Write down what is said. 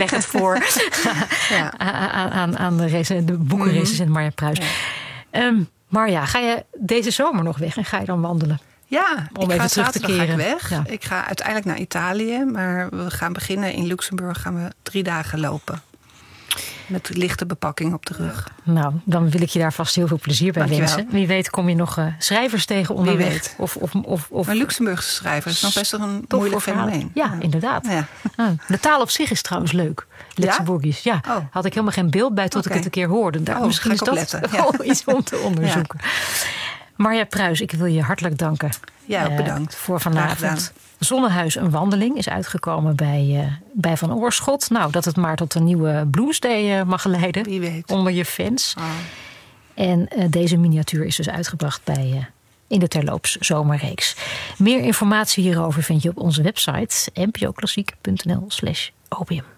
leg het voor aan de boekenrecensent Marja Pruis. Ja. Marja, ga je deze zomer nog weg en ga je dan wandelen? Ja, om even terug te keren. Ga ik weg. Ja. Ik ga uiteindelijk naar Italië, maar we gaan beginnen in Luxemburg. Gaan we 3 dagen lopen. Met lichte bepakking op de rug. Nou, dan wil ik je daar vast heel veel plezier bij wensen. Wie weet kom je nog schrijvers tegen onderweg. Wie weet. Of een Luxemburgse schrijver is nog best een moeilijk fenomeen. Ja, inderdaad. Ja. De taal op zich is trouwens leuk. Luxemburgisch. Ja, had ik helemaal geen beeld bij tot ik het een keer hoorde. Misschien is dat wel iets om te onderzoeken. Ja. Marja Pruis, ik wil je hartelijk danken. Ja, ook bedankt. Voor vanavond. Zonnehuis een wandeling is uitgekomen bij Van Oorschot. Nou, dat het maar tot een nieuwe Bloomsday mag leiden. Wie weet. Onder je fans. Oh. En deze miniatuur is dus uitgebracht in de Terloops Zomerreeks. Meer informatie hierover vind je op onze website npoklassiek.nl/opium.